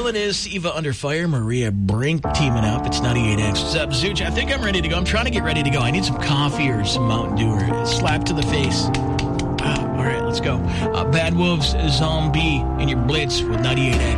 Villainous, Eva Under Fire, Maria Brink teaming up. It's 98X. What's up, Zooch? I think I'm ready to go. I'm trying to get ready to go. I need some coffee or some Mountain Dew or a slap to the face. All right, let's go. Bad Wolves, Zombie, and your Blitz with 98X.